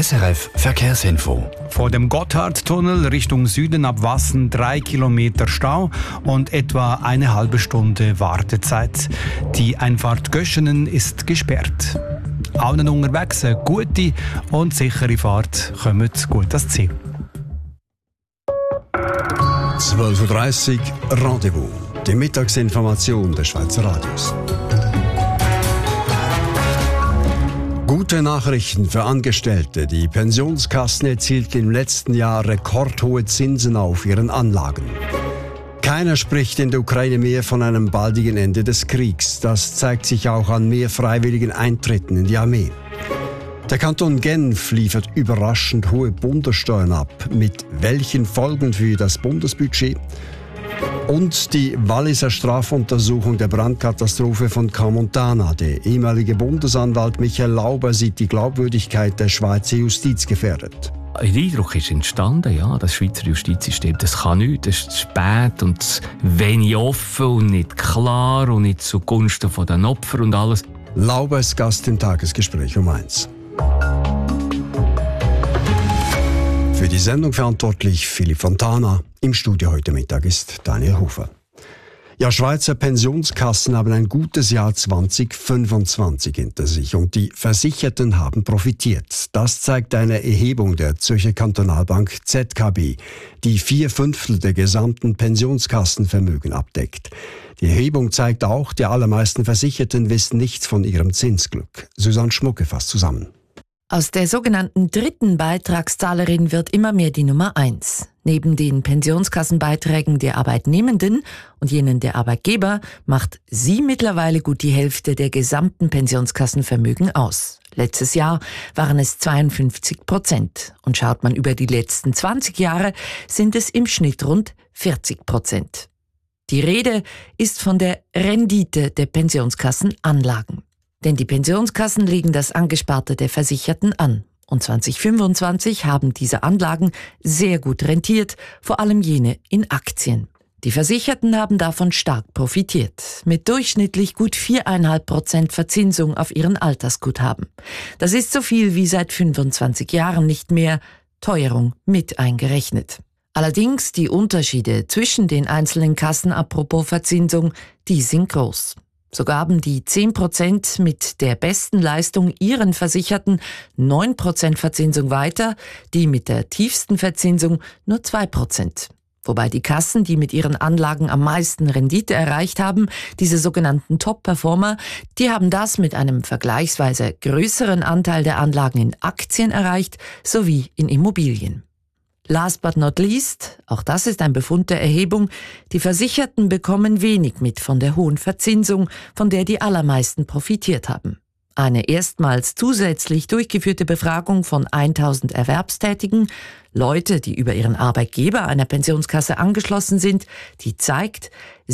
SRF Verkehrsinfo. Vor dem Gotthardtunnel Richtung Süden ab Wassen 3 Kilometer Stau und etwa eine halbe Stunde Wartezeit. Die Einfahrt Göschenen ist gesperrt. Allen unterwegs eine gute und sichere Fahrt, kommt gut ans Ziel. 12.30 Uhr Rendezvous. Die Mittagsinformation des Schweizer Radios. Gute Nachrichten für Angestellte. Die Pensionskassen erzielten im letzten Jahr rekordhohe Zinsen auf ihren Anlagen. Keiner spricht in der Ukraine mehr von einem baldigen Ende des Kriegs. Das zeigt sich auch an mehr freiwilligen Eintritten in die Armee. Der Kanton Genf liefert überraschend hohe Bundessteuern ab. Mit welchen Folgen für das Bundesbudget? Und die Walliser Strafuntersuchung der Brandkatastrophe von Camontana. Der ehemalige Bundesanwalt Michael Lauber sieht die Glaubwürdigkeit der Schweizer Justiz gefährdet. Ein Eindruck ist entstanden, ja, das Schweizer Justizsystem, das kann nichts, das ist zu spät und zu wenig offen und nicht klar und nicht zugunsten von den Opfern und alles. Lauber ist Gast im Tagesgespräch um 1. Für die Sendung verantwortlich Philipp Fontana. Im Studio heute Mittag ist Daniel Hofer. Ja, Schweizer Pensionskassen haben ein gutes Jahr 2025 hinter sich und die Versicherten haben profitiert. Das zeigt eine Erhebung der Zürcher Kantonalbank ZKB, die 4/5 der gesamten Pensionskassenvermögen abdeckt. Die Erhebung zeigt auch, die allermeisten Versicherten wissen nichts von ihrem Zinsglück. Susanne Schmucke fasst zusammen. Aus der sogenannten dritten Beitragszahlerin wird immer mehr die Nummer 1. Neben den Pensionskassenbeiträgen der Arbeitnehmenden und jenen der Arbeitgeber macht sie mittlerweile gut die Hälfte der gesamten Pensionskassenvermögen aus. Letztes Jahr waren es 52%. Und schaut man über die letzten 20 Jahre, sind es im Schnitt rund 40%. Die Rede ist von der Rendite der Pensionskassenanlagen. Denn die Pensionskassen legen das Angesparte der Versicherten an. Und 2025 haben diese Anlagen sehr gut rentiert, vor allem jene in Aktien. Die Versicherten haben davon stark profitiert, mit durchschnittlich gut 4,5% Verzinsung auf ihren Altersguthaben. Das ist so viel wie seit 25 Jahren nicht mehr, Teuerung mit eingerechnet. Allerdings die Unterschiede zwischen den einzelnen Kassen apropos Verzinsung, die sind groß. So gaben die 10% mit der besten Leistung ihren Versicherten 9% Verzinsung weiter, die mit der tiefsten Verzinsung nur 2%. Wobei die Kassen, die mit ihren Anlagen am meisten Rendite erreicht haben, diese sogenannten Top-Performer, die haben das mit einem vergleichsweise größeren Anteil der Anlagen in Aktien erreicht, sowie in Immobilien. Last but not least, auch das ist ein Befund der Erhebung, die Versicherten bekommen wenig mit von der hohen Verzinsung, von der die allermeisten profitiert haben. Eine erstmals zusätzlich durchgeführte Befragung von 1000 Erwerbstätigen, Leute, die über ihren Arbeitgeber einer Pensionskasse angeschlossen sind, die zeigt,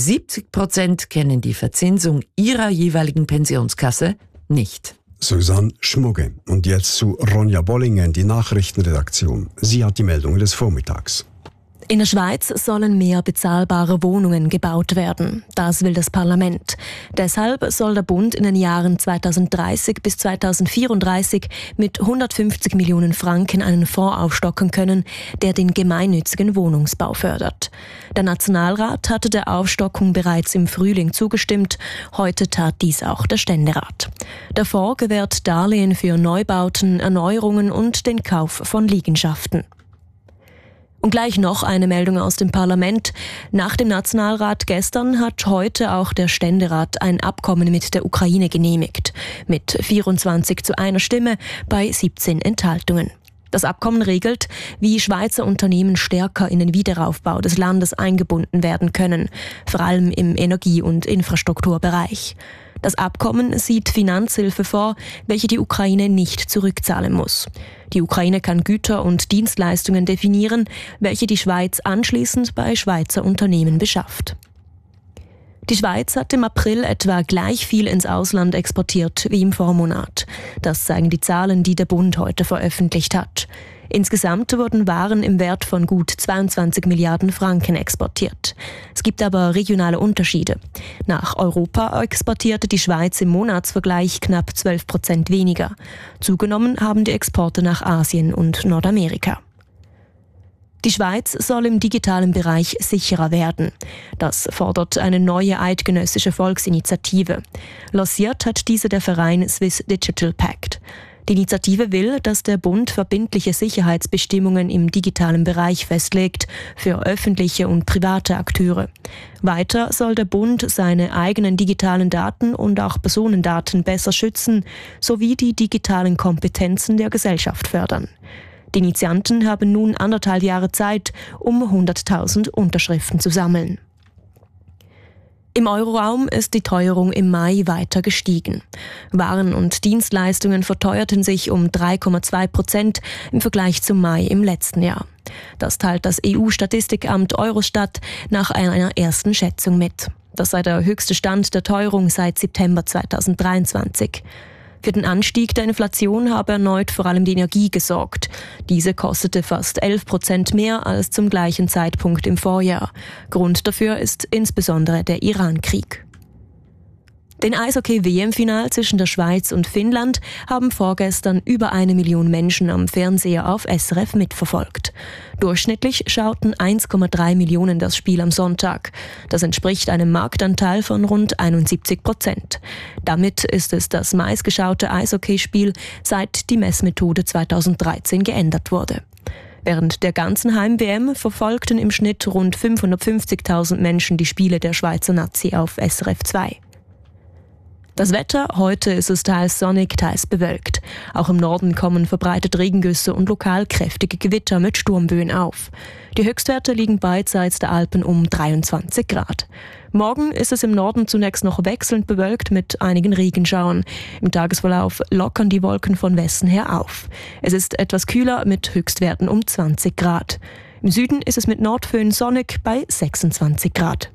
70% kennen die Verzinsung ihrer jeweiligen Pensionskasse nicht. Susanne Schmugge. Und jetzt zu Ronja Bollingen, die Nachrichtenredaktion. Sie hat die Meldungen des Vormittags. In der Schweiz sollen mehr bezahlbare Wohnungen gebaut werden. Das will das Parlament. Deshalb soll der Bund in den Jahren 2030 bis 2034 mit 150 Millionen Franken einen Fonds aufstocken können, der den gemeinnützigen Wohnungsbau fördert. Der Nationalrat hatte der Aufstockung bereits im Frühling zugestimmt. Heute tat dies auch der Ständerat. Der Fonds gewährt Darlehen für Neubauten, Erneuerungen und den Kauf von Liegenschaften. Und gleich noch eine Meldung aus dem Parlament. Nach dem Nationalrat gestern hat heute auch der Ständerat ein Abkommen mit der Ukraine genehmigt. Mit 24:1 Stimme bei 17 Enthaltungen. Das Abkommen regelt, wie Schweizer Unternehmen stärker in den Wiederaufbau des Landes eingebunden werden können, vor allem im Energie- und Infrastrukturbereich. Das Abkommen sieht Finanzhilfe vor, welche die Ukraine nicht zurückzahlen muss. Die Ukraine kann Güter und Dienstleistungen definieren, welche die Schweiz anschließend bei Schweizer Unternehmen beschafft. Die Schweiz hat im April etwa gleich viel ins Ausland exportiert wie im Vormonat. Das zeigen die Zahlen, die der Bund heute veröffentlicht hat. Insgesamt wurden Waren im Wert von gut 22 Milliarden Franken exportiert. Es gibt aber regionale Unterschiede. Nach Europa exportierte die Schweiz im Monatsvergleich knapp 12% weniger. Zugenommen haben die Exporte nach Asien und Nordamerika. Die Schweiz soll im digitalen Bereich sicherer werden. Das fordert eine neue eidgenössische Volksinitiative. Lanciert hat diese der Verein Swiss Digital Pact. Die Initiative will, dass der Bund verbindliche Sicherheitsbestimmungen im digitalen Bereich festlegt für öffentliche und private Akteure. Weiter soll der Bund seine eigenen digitalen Daten und auch Personendaten besser schützen, sowie die digitalen Kompetenzen der Gesellschaft fördern. Die Initianten haben nun 1,5 Jahre Zeit, um 100.000 Unterschriften zu sammeln. Im Euroraum ist die Teuerung im Mai weiter gestiegen. Waren und Dienstleistungen verteuerten sich um 3,2% im Vergleich zum Mai im letzten Jahr. Das teilt das EU-Statistikamt Eurostat nach einer ersten Schätzung mit. Das sei der höchste Stand der Teuerung seit September 2023. Für den Anstieg der Inflation habe erneut vor allem die Energie gesorgt. Diese kostete fast 11% mehr als zum gleichen Zeitpunkt im Vorjahr. Grund dafür ist insbesondere der Iran-Krieg. Den Eishockey-WM-Final zwischen der Schweiz und Finnland haben vorgestern über 1 Million Menschen am Fernseher auf SRF mitverfolgt. Durchschnittlich schauten 1,3 Millionen das Spiel am Sonntag. Das entspricht einem Marktanteil von rund 71%. Damit ist es das meistgeschaute Eishockeyspiel, seit die Messmethode 2013 geändert wurde. Während der ganzen Heim-WM verfolgten im Schnitt rund 550.000 Menschen die Spiele der Schweizer Nazi auf SRF 2. Das Wetter, heute ist es teils sonnig, teils bewölkt. Auch im Norden kommen verbreitet Regengüsse und lokal kräftige Gewitter mit Sturmböen auf. Die Höchstwerte liegen beidseits der Alpen um 23 Grad. Morgen ist es im Norden zunächst noch wechselnd bewölkt mit einigen Regenschauern. Im Tagesverlauf lockern die Wolken von Westen her auf. Es ist etwas kühler mit Höchstwerten um 20 Grad. Im Süden ist es mit Nordföhn sonnig bei 26 Grad.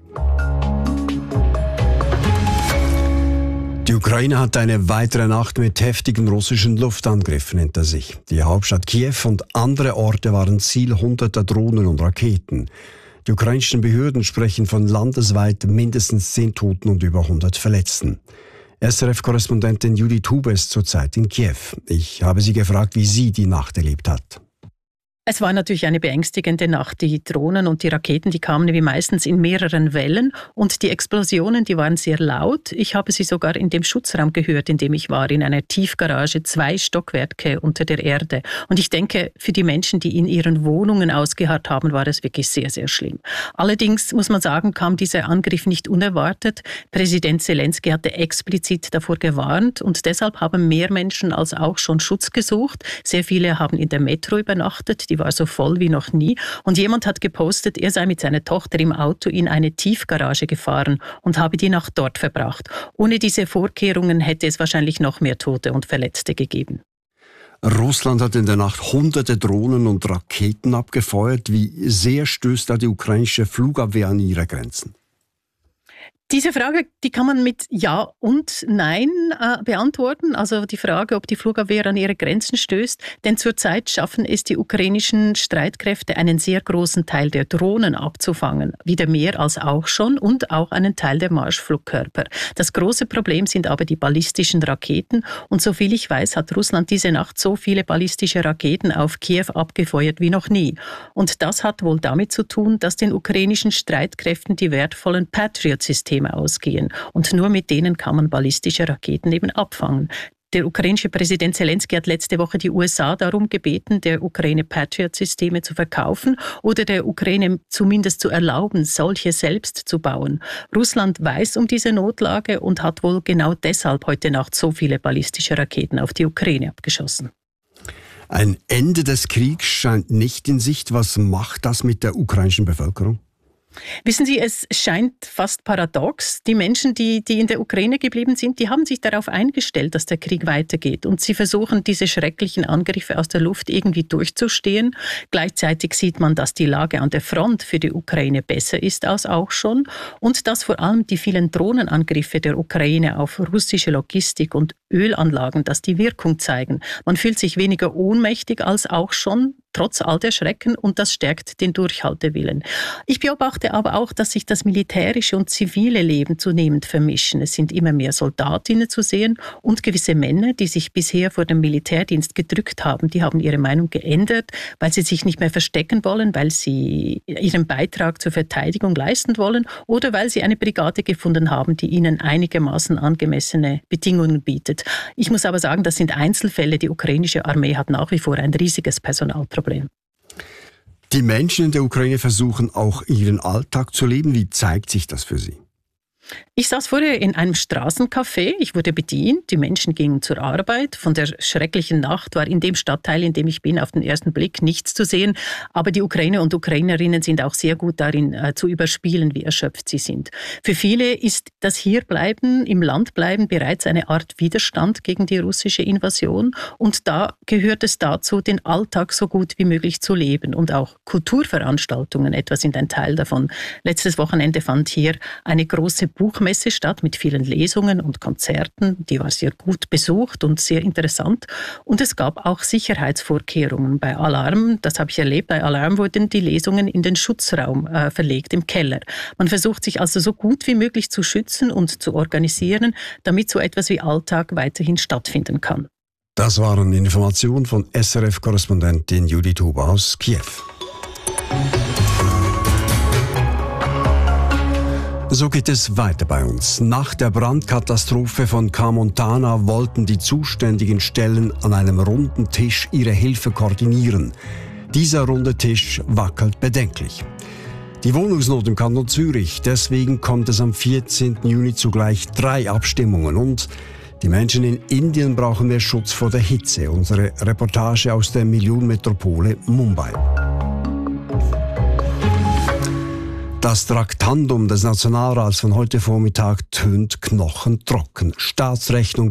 Die Ukraine hat eine weitere Nacht mit heftigen russischen Luftangriffen hinter sich. Die Hauptstadt Kiew und andere Orte waren Ziel hunderter Drohnen und Raketen. Die ukrainischen Behörden sprechen von landesweit mindestens 10 Toten und über 100 Verletzten. SRF-Korrespondentin Judith Hube ist zurzeit in Kiew. Ich habe sie gefragt, wie sie die Nacht erlebt hat. Es war natürlich eine beängstigende Nacht. Die Drohnen und die Raketen, die kamen wie meistens in mehreren Wellen und die Explosionen, die waren sehr laut. Ich habe sie sogar in dem Schutzraum gehört, in dem ich war, in einer Tiefgarage, 2 Stockwerke unter der Erde. Und ich denke, für die Menschen, die in ihren Wohnungen ausgeharrt haben, war es wirklich sehr, sehr schlimm. Allerdings muss man sagen, kam dieser Angriff nicht unerwartet. Präsident Zelensky hatte explizit davor gewarnt und deshalb haben mehr Menschen als auch schon Schutz gesucht. Sehr viele haben in der Metro übernachtet. Die war so voll wie noch nie. Und jemand hat gepostet, er sei mit seiner Tochter im Auto in eine Tiefgarage gefahren und habe die Nacht dort verbracht. Ohne diese Vorkehrungen hätte es wahrscheinlich noch mehr Tote und Verletzte gegeben. Russland hat in der Nacht hunderte Drohnen und Raketen abgefeuert. Wie sehr stößt da die ukrainische Flugabwehr an ihre Grenzen? Diese Frage, die kann man mit Ja und Nein beantworten. Also die Frage, ob die Flugabwehr an ihre Grenzen stößt. Denn zurzeit schaffen es die ukrainischen Streitkräfte, einen sehr großen Teil der Drohnen abzufangen. Wieder mehr als auch schon und auch einen Teil der Marschflugkörper. Das große Problem sind aber die ballistischen Raketen. Und soviel ich weiß, hat Russland diese Nacht so viele ballistische Raketen auf Kiew abgefeuert wie noch nie. Und das hat wohl damit zu tun, dass den ukrainischen Streitkräften die wertvollen Patriot-Systeme ausgehen. Und nur mit denen kann man ballistische Raketen eben abfangen. Der ukrainische Präsident Zelensky hat letzte Woche die USA darum gebeten, der Ukraine Patriot-Systeme zu verkaufen oder der Ukraine zumindest zu erlauben, solche selbst zu bauen. Russland weiß um diese Notlage und hat wohl genau deshalb heute Nacht so viele ballistische Raketen auf die Ukraine abgeschossen. Ein Ende des Kriegs scheint nicht in Sicht. Was macht das mit der ukrainischen Bevölkerung? Wissen Sie, es scheint fast paradox. Die Menschen, die in der Ukraine geblieben sind, die haben sich darauf eingestellt, dass der Krieg weitergeht. Und sie versuchen, diese schrecklichen Angriffe aus der Luft irgendwie durchzustehen. Gleichzeitig sieht man, dass die Lage an der Front für die Ukraine besser ist als auch schon. Und dass vor allem die vielen Drohnenangriffe der Ukraine auf russische Logistik und Ölanlagen, dass die Wirkung zeigen. Man fühlt sich weniger ohnmächtig als auch schon. trotz all der Schrecken, und das stärkt den Durchhaltewillen. Ich beobachte aber auch, dass sich das militärische und zivile Leben zunehmend vermischen. Es sind immer mehr Soldatinnen zu sehen und gewisse Männer, die sich bisher vor dem Militärdienst gedrückt haben, die haben ihre Meinung geändert, weil sie sich nicht mehr verstecken wollen, weil sie ihren Beitrag zur Verteidigung leisten wollen oder weil sie eine Brigade gefunden haben, die ihnen einigermaßen angemessene Bedingungen bietet. Ich muss aber sagen, das sind Einzelfälle. Die ukrainische Armee hat nach wie vor ein riesiges Personalproblem. Die Menschen in der Ukraine versuchen auch ihren Alltag zu leben. Wie zeigt sich das für Sie? Ich saß vorher in einem Straßencafé, ich wurde bedient, die Menschen gingen zur Arbeit. Von der schrecklichen Nacht war in dem Stadtteil, in dem ich bin, auf den ersten Blick nichts zu sehen. Aber die Ukrainer und Ukrainerinnen sind auch sehr gut darin, zu überspielen, wie erschöpft sie sind. Für viele ist das Hierbleiben, im Land bleiben, bereits eine Art Widerstand gegen die russische Invasion. Und da gehört es dazu, den Alltag so gut wie möglich zu leben. Und auch Kulturveranstaltungen etwa sind ein Teil davon. Letztes Wochenende fand hier eine große Buchmesse statt mit vielen Lesungen und Konzerten. Die war sehr gut besucht und sehr interessant. Und es gab auch Sicherheitsvorkehrungen. Bei Alarm, das habe ich erlebt, bei Alarm wurden die Lesungen in den Schutzraum verlegt, im Keller. Man versucht sich also so gut wie möglich zu schützen und zu organisieren, damit so etwas wie Alltag weiterhin stattfinden kann. Das waren Informationen von SRF-Korrespondentin Judith Huber aus Kiew. So geht es weiter bei uns. Nach der Brandkatastrophe von Camontana wollten die zuständigen Stellen an einem runden Tisch ihre Hilfe koordinieren. Dieser runde Tisch wackelt bedenklich. Die Wohnungsnot im Kanton Zürich, deswegen kommt es am 14. Juni zu gleich 3 Abstimmungen. Und die Menschen in Indien brauchen mehr Schutz vor der Hitze. Unsere Reportage aus der Millionenmetropole Mumbai. Das Traktandum des Nationalrats von heute Vormittag tönt knochentrocken. Staatsrechnung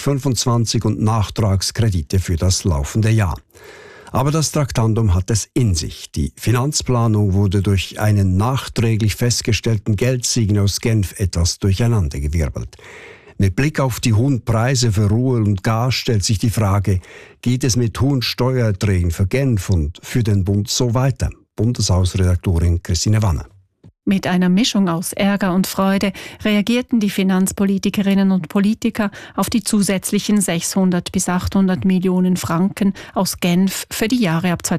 2025 und Nachtragskredite für das laufende Jahr. Aber das Traktandum hat es in sich. Die Finanzplanung wurde durch einen nachträglich festgestellten Geldsegen aus Genf etwas durcheinandergewirbelt. Mit Blick auf die hohen Preise für Rohöl und Gas stellt sich die Frage, geht es mit hohen Steuererträgen für Genf und für den Bund so weiter? Bundeshausredaktorin Christine Wanner. Mit einer Mischung aus Ärger und Freude reagierten die Finanzpolitikerinnen und Politiker auf die zusätzlichen 600 bis 800 Millionen Franken aus Genf für die Jahre ab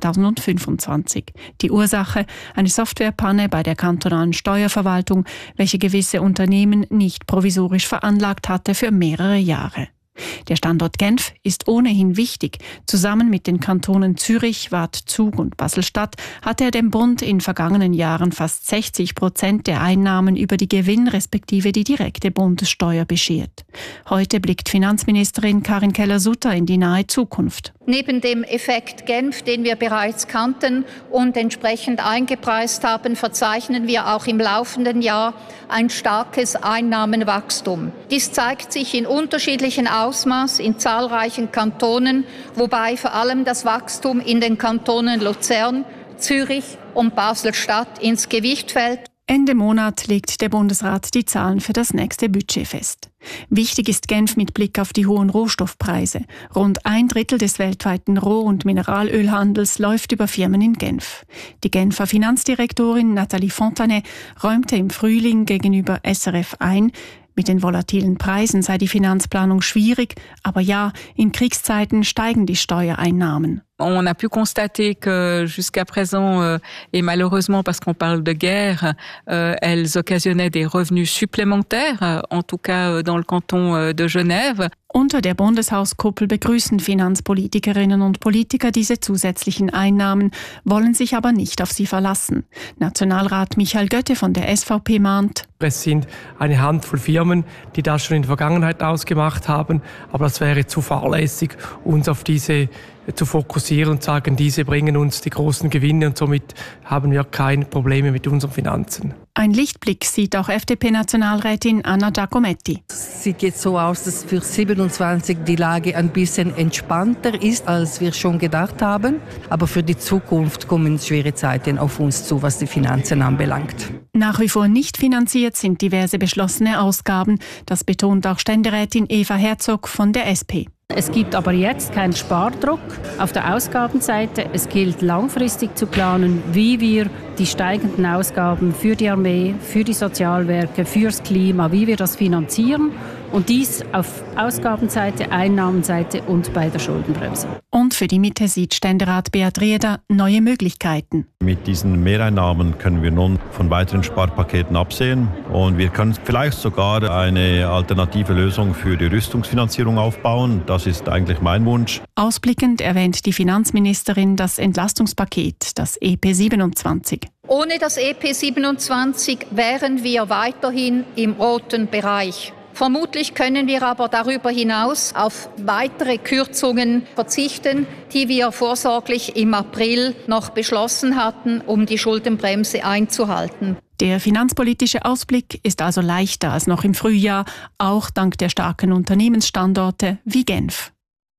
2025. Die Ursache: eine Softwarepanne bei der kantonalen Steuerverwaltung, welche gewisse Unternehmen nicht provisorisch veranlagt hatte für mehrere Jahre. Der Standort Genf ist ohnehin wichtig. Zusammen mit den Kantonen Zürich, Waadt, Zug und Basel-Stadt hat er dem Bund in vergangenen Jahren fast 60% der Einnahmen über die Gewinn- respektive die direkte Bundessteuer beschert. Heute blickt Finanzministerin Karin Keller-Sutter in die nahe Zukunft. Neben dem Effekt Genf, den wir bereits kannten und entsprechend eingepreist haben, verzeichnen wir auch im laufenden Jahr ein starkes Einnahmenwachstum. Dies zeigt sich in unterschiedlichen Ausmaß in zahlreichen Kantonen, wobei vor allem das Wachstum in den Kantonen Luzern, Zürich und Basel-Stadt ins Gewicht fällt. Ende Monat legt der Bundesrat die Zahlen für das nächste Budget fest. Wichtig ist Genf mit Blick auf die hohen Rohstoffpreise. Rund 1/3 des weltweiten Roh- und Mineralölhandels läuft über Firmen in Genf. Die Genfer Finanzdirektorin Nathalie Fontanet räumte im Frühling gegenüber SRF ein, mit den volatilen Preisen sei die Finanzplanung schwierig, aber ja, in Kriegszeiten steigen die Steuereinnahmen. On a pu constater que jusqu'à présent, et malheureusement parce qu'on parle de guerre, elles occasionnaient des revenus supplémentaires, en tout cas dans le canton de Genève. Unter der Bundeshauskuppel begrüßen Finanzpolitikerinnen und Politiker diese zusätzlichen Einnahmen, wollen sich aber nicht auf sie verlassen. Nationalrat Michael Götte von der SVP mahnt: Es sind eine Handvoll Firmen, die das schon in der Vergangenheit ausgemacht haben, aber das wäre zu fahrlässig, uns auf diese zu fokussieren und sagen, diese bringen uns die großen Gewinne und somit haben wir keine Probleme mit unseren Finanzen. Ein Lichtblick sieht auch FDP-Nationalrätin Anna Giacometti. Es sieht jetzt so aus, dass für 27 die Lage ein bisschen entspannter ist, als wir schon gedacht haben. Aber für die Zukunft kommen schwere Zeiten auf uns zu, was die Finanzen anbelangt. Nach wie vor nicht finanziert sind diverse beschlossene Ausgaben. Das betont auch Ständerätin Eva Herzog von der SP. Es gibt aber jetzt keinen Spardruck auf der Ausgabenseite. Es gilt langfristig zu planen, wie wir die steigenden Ausgaben für die Armee, für die Sozialwerke, fürs Klima, wie wir das finanzieren. Und dies auf Ausgabenseite, Einnahmenseite und bei der Schuldenbremse. Und für die Mitte sieht Ständerat Beat Rieder neue Möglichkeiten. Mit diesen Mehreinnahmen können wir nun von weiteren Sparpaketen absehen. Und wir können vielleicht sogar eine alternative Lösung für die Rüstungsfinanzierung aufbauen. Das ist eigentlich mein Wunsch. Ausblickend erwähnt die Finanzministerin das Entlastungspaket, das EP 27. Ohne das EP 27 wären wir weiterhin im roten Bereich. Vermutlich können wir aber darüber hinaus auf weitere Kürzungen verzichten, die wir vorsorglich im April noch beschlossen hatten, um die Schuldenbremse einzuhalten. Der finanzpolitische Ausblick ist also leichter als noch im Frühjahr, auch dank der starken Unternehmensstandorte wie Genf.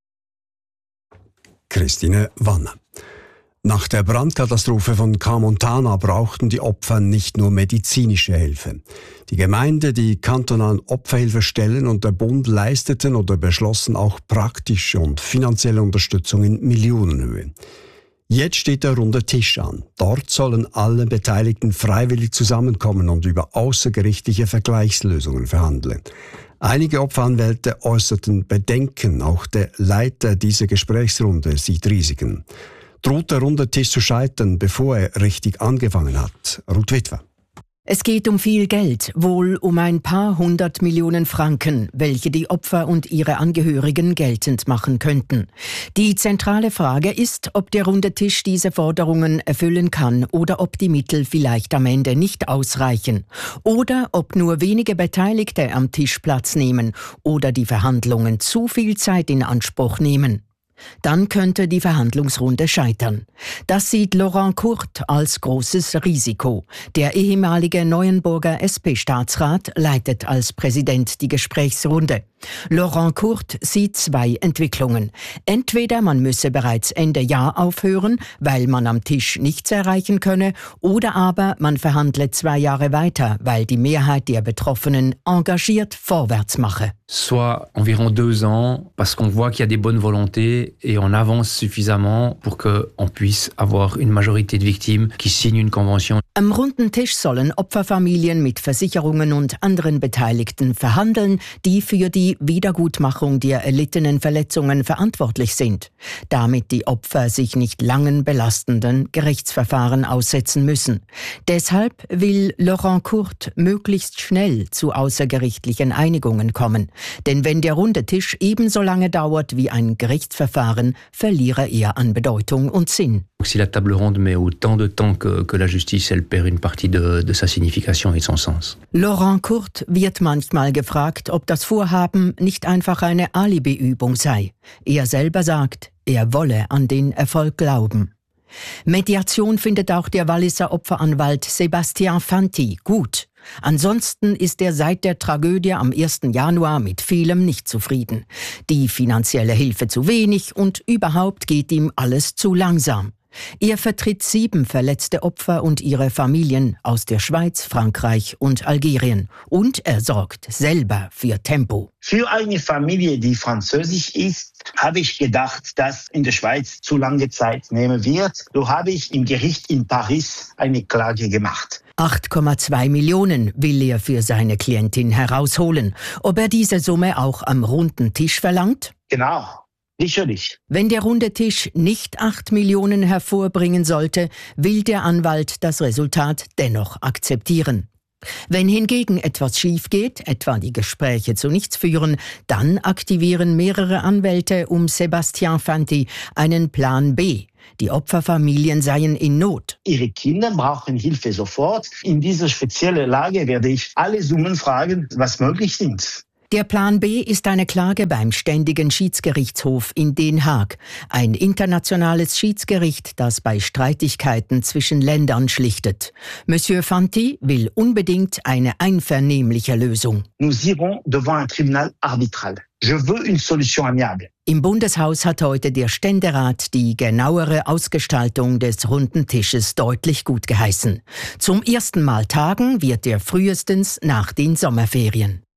Christine Wanner. Nach der Brandkatastrophe von Crans-Montana brauchten die Opfer nicht nur medizinische Hilfe. Die Gemeinde, die kantonalen Opferhilfestellen und der Bund leisteten oder beschlossen auch praktische und finanzielle Unterstützung in Millionenhöhe. Jetzt steht der runde Tisch an. Dort sollen alle Beteiligten freiwillig zusammenkommen und über außergerichtliche Vergleichslösungen verhandeln. Einige Opferanwälte äußerten Bedenken, auch der Leiter dieser Gesprächsrunde sieht Risiken. Droht der runde Tisch zu scheitern, bevor er richtig angefangen hat? Ruth Witwer. Es geht um viel Geld, wohl um ein paar 100 Millionen Franken, welche die Opfer und ihre Angehörigen geltend machen könnten. Die zentrale Frage ist, ob der runde Tisch diese Forderungen erfüllen kann oder ob die Mittel vielleicht am Ende nicht ausreichen. Oder ob nur wenige Beteiligte am Tisch Platz nehmen oder die Verhandlungen zu viel Zeit in Anspruch nehmen. Dann könnte die Verhandlungsrunde scheitern. Das sieht Laurent Court als großes Risiko. Der ehemalige Neuenburger SP-Staatsrat leitet als Präsident die Gesprächsrunde. Laurent Court sieht zwei Entwicklungen. Entweder man müsse bereits Ende Jahr aufhören, weil man am Tisch nichts erreichen könne, oder aber man verhandle 2 Jahre weiter, weil die Mehrheit der Betroffenen engagiert vorwärts mache. Soit environ 2 ans, parce qu'on voit qu'il y a des bonnes volontés et on avance suffisamment pour qu'on puisse avoir une majorité de victimes qui signent une convention. Am runden Tisch sollen Opferfamilien mit Versicherungen und anderen Beteiligten verhandeln, die für die Wiedergutmachung der erlittenen Verletzungen verantwortlich sind, damit die Opfer sich nicht langen, belastenden Gerichtsverfahren aussetzen müssen. Deshalb will Laurent Court möglichst schnell zu außergerichtlichen Einigungen kommen. Denn wenn der runde Tisch ebenso lange dauert wie ein Gerichtsverfahren, verliere er an Bedeutung und Sinn. Si la table ronde met autant de temps que la justice, elle perd une partie de sa signification et de son sens. Laurent Court wird manchmal gefragt, ob das Vorhaben nicht einfach eine Alibi-Übung sei. Er selber sagt, er wolle an den Erfolg glauben. Mediation findet auch der Walliser Opferanwalt Sébastien Fanti gut. Ansonsten ist er seit der Tragödie am 1. Januar mit vielem nicht zufrieden. Die finanzielle Hilfe zu wenig und überhaupt geht ihm alles zu langsam. Er vertritt 7 verletzte Opfer und ihre Familien aus der Schweiz, Frankreich und Algerien. Und er sorgt selber für Tempo. Für eine Familie, die französisch ist, habe ich gedacht, dass in der Schweiz zu lange Zeit nehmen wird. So habe ich im Gericht in Paris eine Klage gemacht. 8,2 Millionen will er für seine Klientin herausholen. Ob er diese Summe auch am runden Tisch verlangt? Genau. Sicherlich. Wenn der runde Tisch nicht 8 Millionen hervorbringen sollte, will der Anwalt das Resultat dennoch akzeptieren. Wenn hingegen etwas schief geht, etwa die Gespräche zu nichts führen, dann aktivieren mehrere Anwälte um Sébastien Fanti einen Plan B. Die Opferfamilien seien in Not. Ihre Kinder brauchen Hilfe sofort. In dieser speziellen Lage werde ich alle Summen fragen, was möglich sind. Der Plan B ist eine Klage beim Ständigen Schiedsgerichtshof in Den Haag, ein internationales Schiedsgericht, das bei Streitigkeiten zwischen Ländern schlichtet. Monsieur Fanti will unbedingt eine einvernehmliche Lösung. Nous irons devant un tribunal arbitral. Je veux une solution amiable. Im Bundeshaus hat heute der Ständerat die genauere Ausgestaltung des runden Tisches deutlich gutgeheißen. Zum ersten Mal tagen wird er frühestens nach den Sommerferien.